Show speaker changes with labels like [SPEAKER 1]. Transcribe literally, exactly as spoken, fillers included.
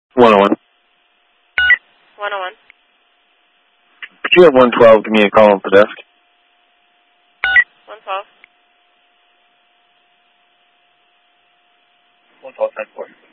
[SPEAKER 1] one oh one.
[SPEAKER 2] one oh one.
[SPEAKER 1] Could you have one twelve give me a call on the desk?
[SPEAKER 2] one twelve.
[SPEAKER 1] one twelve, ten four.